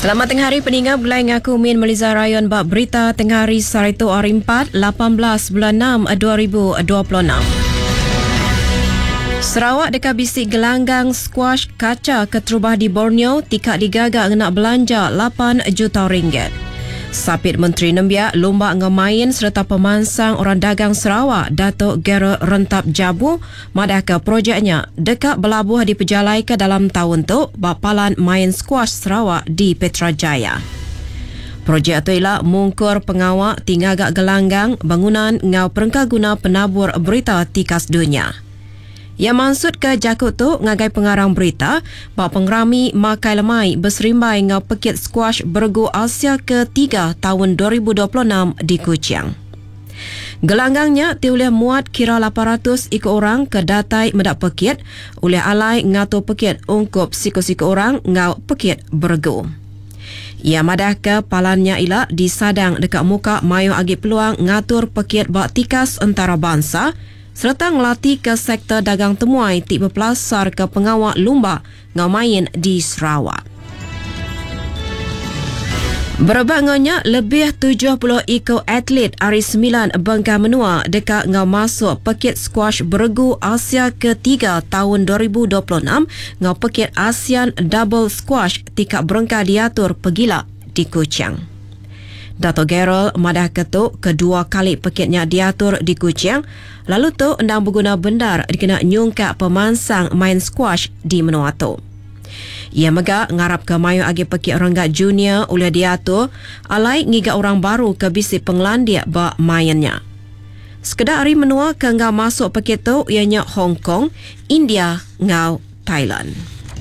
Selamat tengah hari peninggal Belai ngaku Min Meliza Rayon bak berita tengah hari Sarito hari 4 18 bulan 6 2026. Sarawak dekat bisik gelanggang squash kaca keterubah di Borneo tikak digagak nak belanja 8 juta ringgit. Sapit Menteri Nembiak lomba ngemain serta pemansang orang dagang Sarawak Datuk Gera Rentap Jabu madaka projeknya dekat belabuh di pejalai ke dalam tahun tu bapalan main squash Sarawak di Petrajaya. Projek tu ialah mungkur pengawak tingagak gelanggang bangunan ngau perengka guna penabur berita tikas dunia. Yang maksud ke jakut tu ngagai pengarang berita bahawa pengerami makai lemai berserimbai ngau pekit squash bergu Asia ke-3 tahun 2026 di Kuching. Gelanggangnya dioleh muat kira 800 ikut orang ke datai medak pekit oleh alai ngatur pekit ungkup siku-siku orang ngau pekit bergu. Ia madah ke palannya ialah disadang dekat muka mayu agi peluang ngatur pekit bak tikas antara bangsa serta ngelatih ke sektor dagang temuai tik berpelasar ke pengawak lumba ngau main di Sarawak. Berbangnya lebih 70 ikut atlet hari 9 Bengkah Menua dekat ngau masuk pekit squash bergu Asia ke-3 tahun 2026 ngau pekit ASEAN Double Squash tikak berengkah diatur pegila di Kuching. Datuk Gerald madah ketuk kedua kali pekitnya diatur di Kuching, lalu tu endang berguna bendar dikena nyungkak pemansang main squash di Menua tu. Ia megak ngarap ke mayu agi pekit renggat junior oleh diatur alai ngiga orang baru ke bisik penglandia bak mainnya. Sekedar hari Menua ke ngau masuk pekit tu ianya Hong Kong, India ngau Thailand.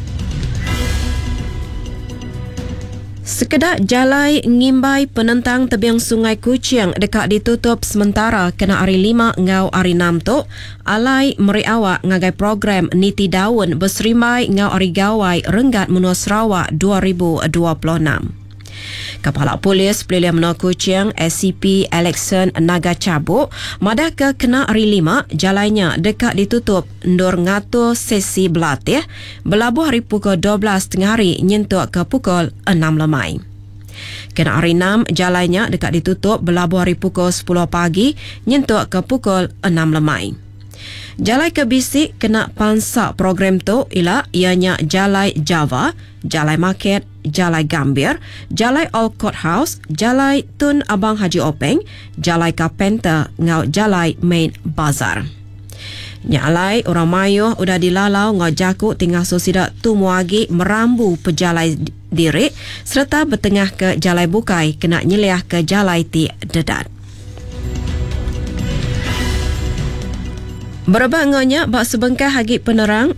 Sekedar jalai ngimbai penentang tebing sungai Kuching dekat ditutup sementara kena hari 5 ngau hari 6 tu alai meri awak ngagai program niti daun berserimbai ngau hari gawai Renggat Menua Sarawak 2026. Kepala Polis Pelilihan Menua Kuching SCP Alexon Naga Cabuk madah ke kena hari 5 jalainya dekat ditutup ndur ngatur sesi belatih belabuh hari pukul 12 tengah hari nyentuk ke pukul 6 lemai. Kena hari 6 jalainya dekat ditutup belabuh hari pukul 10 pagi nyentuk ke pukul 6 lemai. Jalai ke bisik kena pansak program tu ialah ianya Jalai Java, Jalai Market, Jalai Gambir, Jalai Old Courthouse, Jalai Tun Abang Haji Openg, Jalai Carpenter ngau Jalai Main Bazar. Nyalai orang mayuh udah dilalau ngau jakuk tinggal sosidak tu muagi merambu pejalai diri serta bertengah ke Jalai Bukai kena nyeliah ke Jalai Ti Dedat. Berbangnya bak sebengkah hagi penerang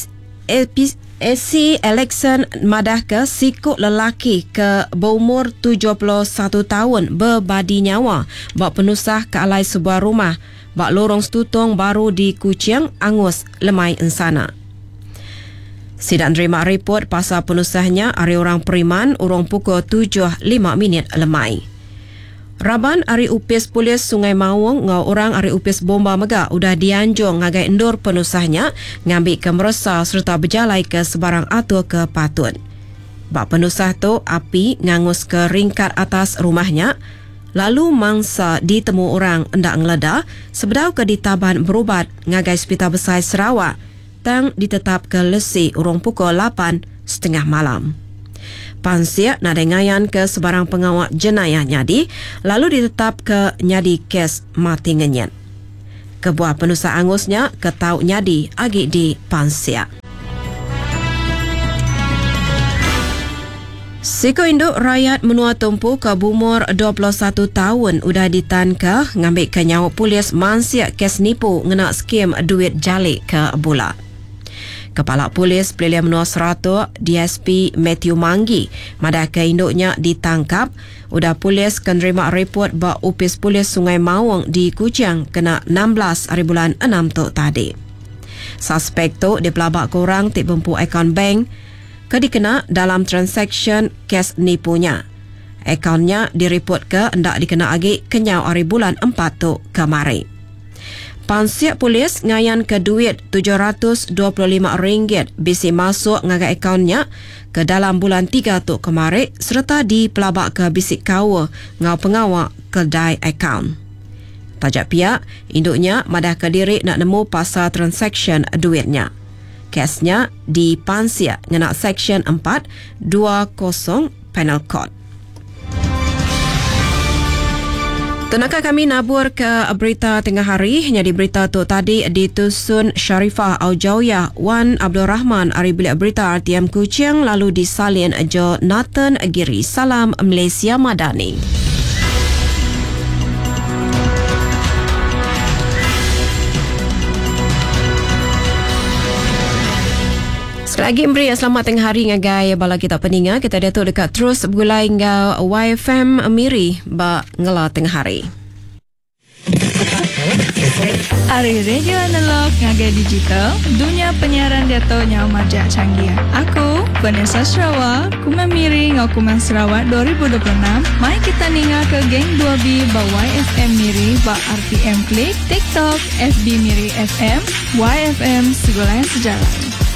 SC Alexon madah ke sikut lelaki ke berumur 71 tahun berbadi nyawa bak penusah ke alai sebuah rumah bak lorong setutong baru di Kuching angus lemai ensana. Sidang terima report pasal penusahnya hari orang Periman urung pukul 7.05 lemai. Raban Ari Upis Polis Sungai Mawung ngau orang Ari Upis Bomba Megak udah dianjung ngagai endur penusahnya ngambil ke meresa serta berjalai ke sebarang atur ke patun. Bak penusah tu api ngangus ke ringkat atas rumahnya lalu mangsa ditemu orang endak ngeleda sebedau ke ditaban berubat ngagai Hospital Besar Sarawak tang ditetap ke lesi urung pukul 8:30 malam. Pansiak nak dengayan ke sebarang pengawak jenayah nyadi lalu ditetap ke nyadi kes mati ngenyat. Kebuah penusah angusnya ke tau nyadi agi di Pansiak. Siko induk rakyat Menua Tumpu ke bumur 21 tahun udah ditangkap ngambil ke nyawa polis mansiak kes nipu ngena skim duit jalik ke bula. Kepala Polis Pelilihan Menua Seratuk DSP Matthew Manggi madah ke induknya ditangkap udah polis kenerima report bak Upis Polis Sungai Mawung di Kuching kena 16 hari bulan 6 tu tadi. Suspek tu dipelabak korang tik bempu akaun bank ke dikena dalam transaksi kes nipunya. Akaunnya direport ke hendak dikena agi kenyau hari bulan 4 tu kemari. Pansiak Polis ngayan ke duit RM725 bisi masuk ngagai akaunnya ke dalam bulan 3 tu kemarin serta dipelabak ke bisik kawa ngau pengawak kedai akaun. Tajak pihak, induknya madah ke diri nak nemu pasal transaction duitnya. Kesnya di Pansiak ngena Seksyen 420 Penal Code. Tunakah kami nabur ke berita tengah hari. Jadi berita tu tadi ditusun Sharifah Aujauyah Wan Abdul Rahman ari bilik berita RTM Kuching lalu disalin Jonathan Giri. Salam Malaysia Madani. Lagi beri selamat tengah hari ngagai bala kita peninga. Kita datuk dekat terus bergulai ngau YFM Miri ba ngela tengah hari. Ari radio analog ngagai digital, dunia penyiaran datuk nyau majak canggih. Aku Vanessa Sarawak, Kuman Miri ngau Kuman Sarawak 2026. Mai kita ninga ke geng 2B ba YFM Miri ba RTM Klik, TikTok, FB Miri FM, YFM segala sejalan.